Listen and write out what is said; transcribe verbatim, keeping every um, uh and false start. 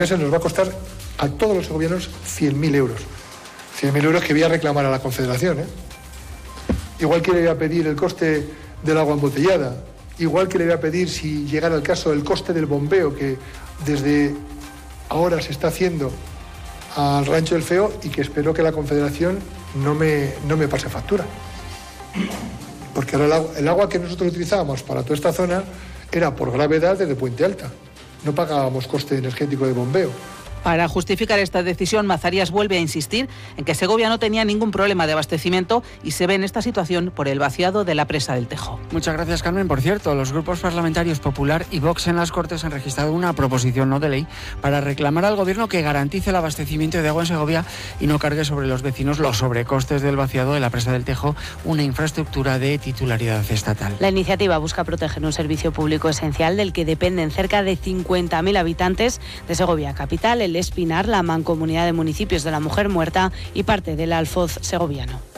Eso nos va a costar a todos los segovianos cien mil euros. cien mil euros que voy a reclamar a la Confederación, ¿eh? Igual que le voy a pedir el coste del agua embotellada, igual que le voy a pedir, si llegara el caso, el coste del bombeo que desde ahora se está haciendo al Rancho del Feo y que espero que la Confederación no me, no me pase factura. Porque ahora el agua, el agua que nosotros utilizábamos para toda esta zona era por gravedad desde Puente Alta. No pagábamos coste energético de bombeo. Para justificar esta decisión, Mazarías vuelve a insistir en que Segovia no tenía ningún problema de abastecimiento y se ve en esta situación por el vaciado de la presa del Tejo. Muchas gracias, Carmen. Por cierto, los grupos parlamentarios Popular y Vox en las Cortes han registrado una proposición no de ley para reclamar al Gobierno que garantice el abastecimiento de agua en Segovia y no cargue sobre los vecinos los sobrecostes del vaciado de la presa del Tejo, una infraestructura de titularidad estatal. La iniciativa busca proteger un servicio público esencial del que dependen cerca de cincuenta mil habitantes de Segovia capital, el Espinar, la Mancomunidad de Municipios de la Mujer Muerta y parte del Alfoz segoviano.